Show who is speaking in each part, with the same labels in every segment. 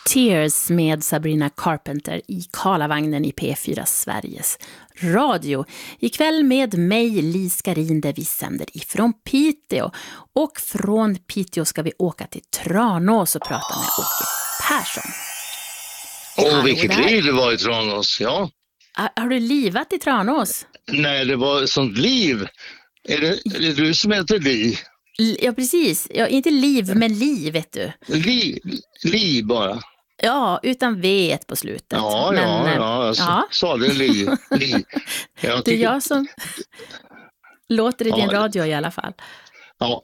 Speaker 1: Tears med Sabrina Carpenter i Karlavagnen i P4 Sveriges Radio. Ikväll med mig, Li Skarin, där vi sänder ifrån Piteå. Och från Piteå ska vi åka till Tranås och prata med Åke Persson.
Speaker 2: Vilket liv det var i Tranås, ja.
Speaker 1: Har du livat i Tranås?
Speaker 2: Nej, det var ett sånt liv. Är det du som heter Li?
Speaker 1: Ja, precis. Ja, inte liv, men liv, vet du.
Speaker 2: Li bara.
Speaker 1: Ja, utan V på slutet.
Speaker 2: Ja, jag sa det Li.
Speaker 1: Det är jag som låter i din radio i alla fall.
Speaker 2: Ja.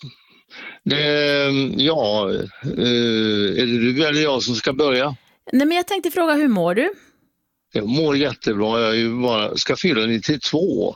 Speaker 2: Är det du eller jag som ska börja?
Speaker 1: Nej, men jag tänkte fråga, hur mår du?
Speaker 2: Jag mår jättebra. Jag ska fylla 92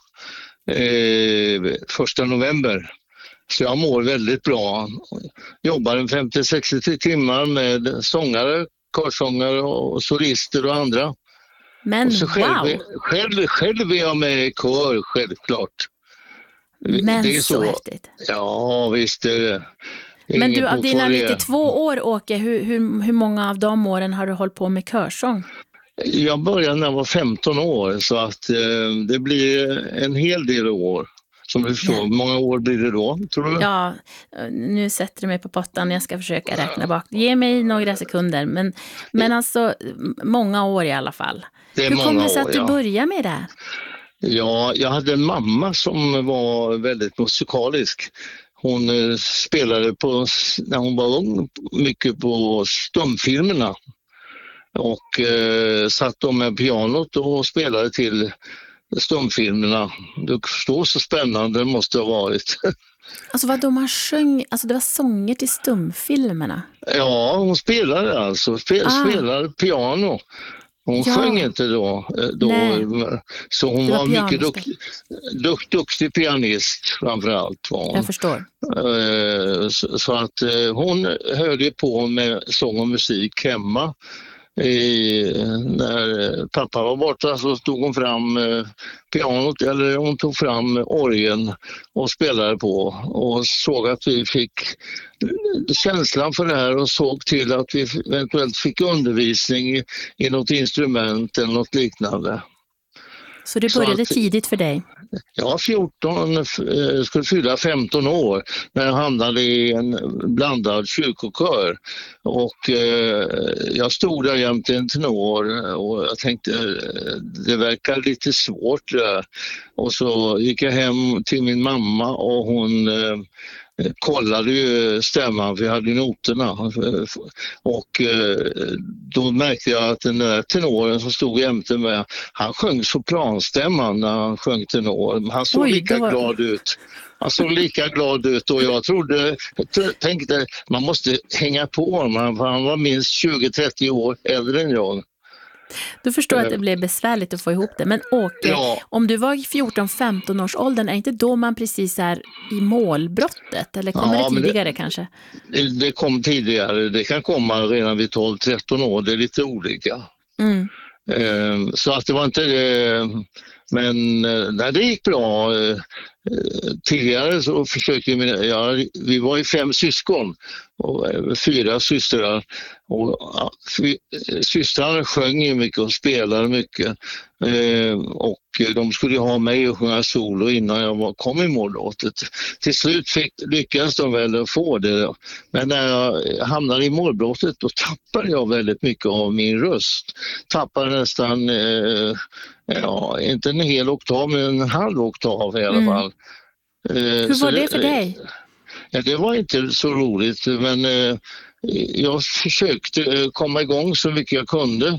Speaker 2: 1 november. Så jag mår väldigt bra. Jobbar 50-60 timmar med sångare, körsångare och solister och andra.
Speaker 1: Men
Speaker 2: och så själv är jag med i kör, självklart.
Speaker 1: Men
Speaker 2: det är
Speaker 1: så häftigt.
Speaker 2: Ja, visst är det.
Speaker 1: Men du, av dina 92 år, Åke, hur många av de åren har du hållit på med körsång?
Speaker 2: Jag började när jag var 15 år, så att det blir en hel del år. Som du förstår, hur många år blir det då, tror du?
Speaker 1: Ja, nu sätter du mig på pottan. Jag ska försöka räkna bak. Ge mig några sekunder. Men alltså, många år i alla fall. Hur kommer det sig att du började med det?
Speaker 2: Ja, jag hade en mamma som var väldigt musikalisk. Hon spelade när hon var ung mycket på stumfilmerna. Och satt de med pianot och spelade till stumfilmerna. Du förstår, så spännande det måste ha varit.
Speaker 1: Alltså vad man sjöng, alltså det var sånger till stumfilmerna?
Speaker 2: Ja, hon spelade alltså, spelade piano. Hon sjöng inte då så hon var mycket duktig pianist framförallt.
Speaker 1: Jag förstår.
Speaker 2: Så att hon höll ju på med sång och musik hemma. När pappa var borta så tog hon fram pianot, eller hon tog fram orgeln och spelade på, och såg att vi fick känslan för det här och såg till att vi eventuellt fick undervisning i något instrument eller något liknande.
Speaker 1: Så det började tidigt för dig?
Speaker 2: Ja, 14, skulle fylla 15 år när jag hamnade i en blandad kyrkokör. Och jag stod där jämte en tenor och jag tänkte det verkar lite svårt. Och så gick jag hem till min mamma och hon kollade ju stämman, för jag hade noterna, och då märkte jag att den där tenoren som stod jämte med, han sjöng sopranstämman när han sjöng tenor. Han såg glad ut. Han såg lika glad ut, och jag tänkte man måste hänga på honom, för han var minst 20-30 år äldre än jag.
Speaker 1: Du förstår att det blev besvärligt att få ihop det. Men Åke, om du var i 14-15 års åldern, är inte då man precis är i målbrottet? Eller kommer det tidigare kanske?
Speaker 2: Det kom tidigare. Det kan komma redan vid 12-13 år. Det är lite olika. Så att det var inte det. Men när det gick bra tidigare så försökte vi var ju 5 syskon och 4 systrar, och systrarna sjöng ju mycket och spelade mycket, och de skulle ha mig och sjunga solo innan jag kom i målbrottet. Till slut lyckades de väl få det, men när jag hamnade i målbrottet då tappade jag väldigt mycket av min röst. Tappade nästan inte en hel oktav, men en halv oktav i alla fall.
Speaker 1: Hur var det för dig?
Speaker 2: Ja, det var inte så roligt, men jag försökte komma igång så mycket jag kunde.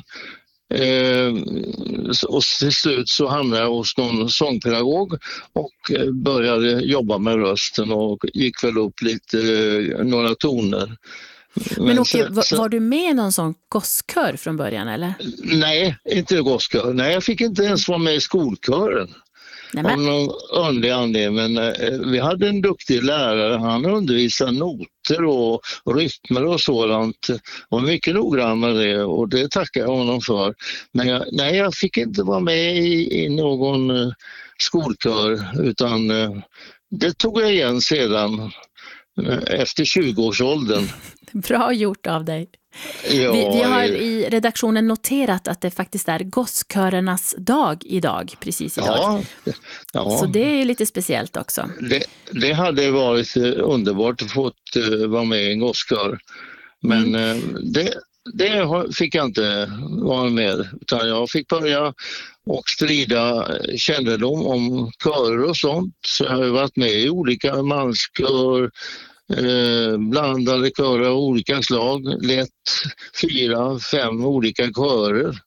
Speaker 2: Och till slut så hamnade jag hos någon sångpedagog och började jobba med rösten och gick väl upp några toner.
Speaker 1: Men var du med i någon sån gosskör från början, eller?
Speaker 2: Nej, inte gosskör. Nej, jag fick inte ens vara med i skolkören. Av någon underlig anledning, men vi hade en duktig lärare. Han undervisade noter och rytmer och sådant, och mycket noggrann med det, och det tackar jag honom för. Men jag fick inte vara med i någon skolkör, utan det tog jag igen sedan. efter 20-årsåldern.
Speaker 1: Bra gjort av dig.
Speaker 2: Ja,
Speaker 1: Vi har i redaktionen noterat att det faktiskt är gosskörernas dag idag, precis idag.
Speaker 2: Ja.
Speaker 1: Så det är ju lite speciellt också.
Speaker 2: Det hade varit underbart att få vara med i en gosskör. Men det fick jag inte vara med, utan jag fick börja och strida kännedom om körer och sånt. Så jag har varit med i olika manskör, blandade körer av olika slag, lett 4-5 olika körer.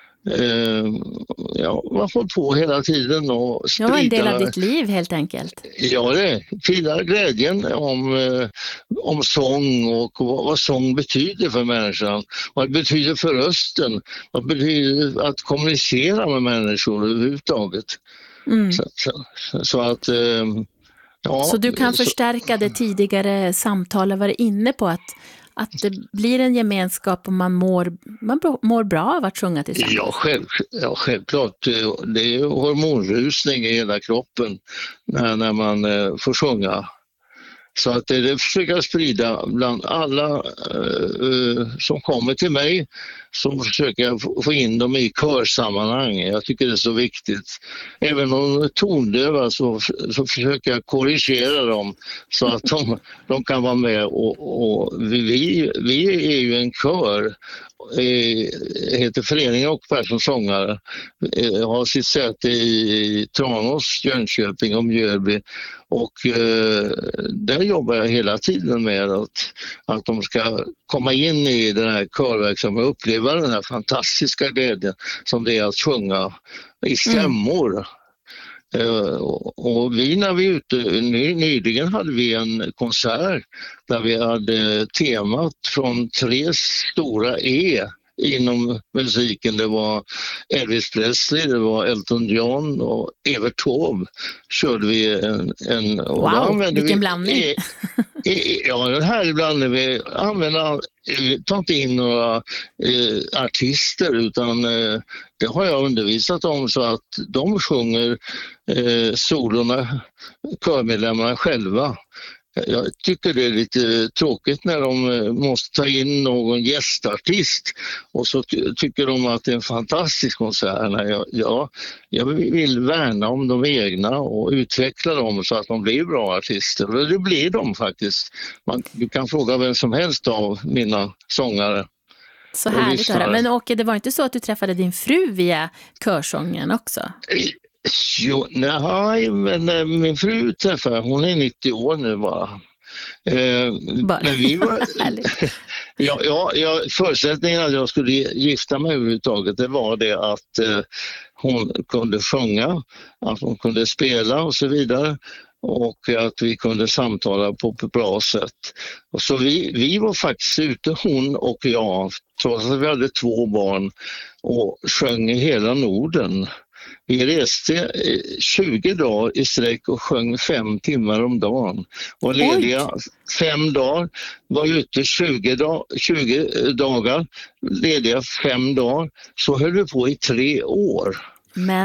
Speaker 2: Jag har fått på hela tiden och
Speaker 1: Det var en del av ditt liv helt enkelt.
Speaker 2: Ja, det finna glädjen om sång och vad sång betyder för människan. Vad det betyder för rösten. Vad det betyder att kommunicera med människor överhuvudtaget. Så att... Ja,
Speaker 1: så du kan förstärka det tidigare samtalet var inne på att det blir en gemenskap och man mår bra av att sjunga tillsammans.
Speaker 2: Ja, självklart. Det är hormonrusning i hela kroppen när man får sjunga. Så att det försöker jag sprida bland alla som kommer till mig, så försöker jag få in dem i körsammanhang. Jag tycker det är så viktigt. Även om de är tondöva så försöker jag korrigera dem så att de kan vara med. Och vi är ju en kör. Heter Föreningen och Persson sångare, har sitt säte i Tranås, Jönköping och Mjölby, och där jobbar jag hela tiden med att de ska komma in i den här körverksamheten och uppleva den här fantastiska glädjen som det är att sjunga i stämmor. Och när vi är ute, nyligen hade vi en konsert där vi hade temat från 3 stora E inom musiken. Det var Elvis Presley, det var Elton John och Evert Taube. Körde vi en
Speaker 1: wow, vilken blandning!
Speaker 2: Ja, den här blandningen. Vi tar inte in några artister, utan det har jag undervisat om så att de sjunger solorna, körmedlemmarna själva. Jag tycker det är lite tråkigt när de måste ta in någon gästartist och så tycker de att det är en fantastisk konsert. Jag vill värna om de egna och utveckla dem så att de blir bra artister. Och det blir de faktiskt. Du kan fråga vem som helst av mina sångare.
Speaker 1: Så härligt att höra. Men Åke, det var inte så att du träffade din fru via körsången också?
Speaker 2: Jo, nej, men min fru träffade, hon är 90 år nu bara. Men vi var... förutsättningen att jag skulle gifta mig överhuvudtaget, det var det att hon kunde sjunga, att hon kunde spela och så vidare. Och att vi kunde samtala på ett bra sätt. Och så vi var faktiskt ute, hon och jag, trots att vi hade 2 barn, och sjöng i hela Norden. Vi reste 20 dagar i sträck och sjöng 5 timmar om dagen. Och lediga 5 dagar, var ute 20 dagar, lediga 5 dagar. Så höll vi på i 3 år.
Speaker 1: Men